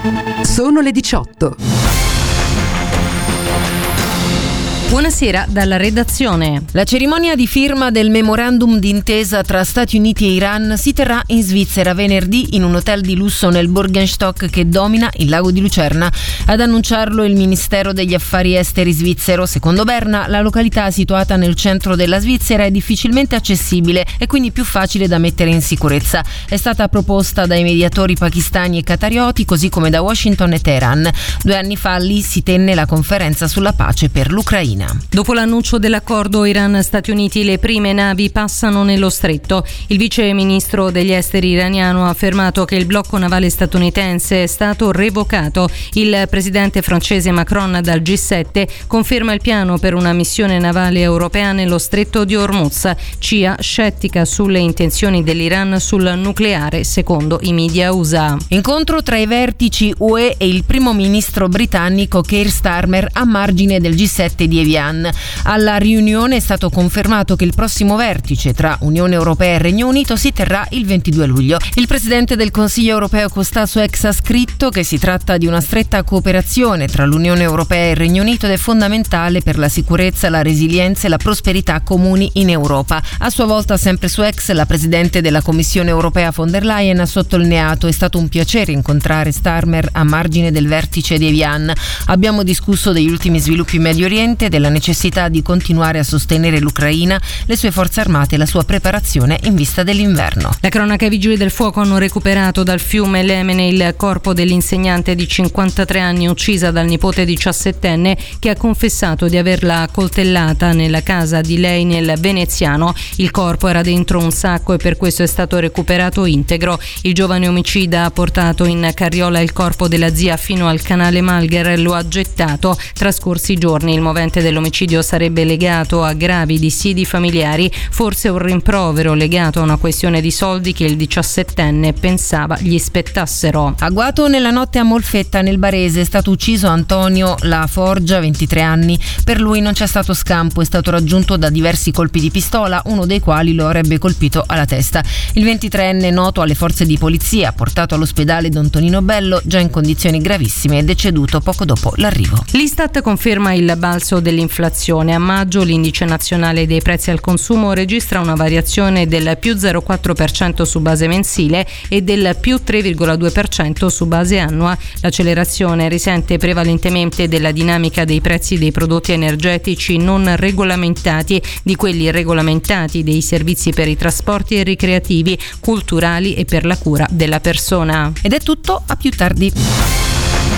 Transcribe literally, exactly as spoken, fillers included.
Sono le diciotto. Buonasera dalla redazione. La cerimonia di firma del memorandum d'intesa tra Stati Uniti e Iran si terrà in Svizzera venerdì in un hotel di lusso nel Burgenstock che domina il lago di Lucerna. Ad annunciarlo il Ministero degli Affari Esteri svizzero. Secondo Berna, la località situata nel centro della Svizzera è difficilmente accessibile e quindi più facile da mettere in sicurezza. È stata proposta dai mediatori pakistani e qatarioti, così come da Washington e Teheran. Due anni fa lì si tenne la conferenza sulla pace per l'Ucraina. Dopo l'annuncio dell'accordo Iran-Stati Uniti, le prime navi passano nello stretto. Il vice ministro degli esteri iraniano ha affermato che il blocco navale statunitense è stato revocato. Il presidente francese Macron dal G sette conferma il piano per una missione navale europea nello stretto di Hormuz. C I A scettica sulle intenzioni dell'Iran sul nucleare, secondo i media U S A. Incontro tra i vertici U E e il primo ministro britannico Keir Starmer a margine del G sette di Evian. Alla riunione è stato confermato che il prossimo vertice tra Unione Europea e Regno Unito si terrà il ventidue luglio. Il presidente del Consiglio europeo Kostas Ex ha scritto che si tratta di una stretta cooperazione tra l'Unione Europea e il Regno Unito ed è fondamentale per la sicurezza, la resilienza e la prosperità comuni in Europa. A sua volta, sempre su Ex, la presidente della Commissione europea von der Leyen ha sottolineato: è stato un piacere incontrare Starmer a margine del vertice di Evian. Abbiamo discusso degli ultimi sviluppi in Medio Oriente, della necessità di continuare a sostenere l'Ucraina, le sue forze armate e la sua preparazione in vista dell'inverno. La cronaca: i vigili del fuoco hanno recuperato dal fiume Lemene il corpo dell'insegnante di cinquantatré anni uccisa dal nipote diciassettenne che ha confessato di averla coltellata nella casa di lei nel Veneziano. Il corpo era dentro un sacco e per questo è stato recuperato integro. Il giovane omicida ha portato in carriola il corpo della zia fino al canale Malgher e lo ha gettato. Trascorsi giorni, il movente dell'omicidio sarebbe legato a gravi dissidi familiari, forse un rimprovero legato a una questione di soldi che il diciassettenne pensava gli spettassero. Agguato nella notte a Molfetta nel Barese è stato ucciso Antonio La Forgia, ventitré anni. Per lui non c'è stato scampo, è stato raggiunto da diversi colpi di pistola, uno dei quali lo avrebbe colpito alla testa. Il ventitreenne, noto alle forze di polizia, portato all'ospedale Don Tonino Bello, già in condizioni gravissime, è deceduto poco dopo l'arrivo. L'Istat conferma il balzo dell'inflazione. A maggio l'indice nazionale dei prezzi al consumo registra una variazione del più zero virgola quattro per cento su base mensile e del più tre virgola due per cento su base annua. L'accelerazione risente prevalentemente della dinamica dei prezzi dei prodotti energetici non regolamentati, di quelli regolamentati, dei servizi per i trasporti e ricreativi, culturali e per la cura della persona. Ed è tutto, a più tardi.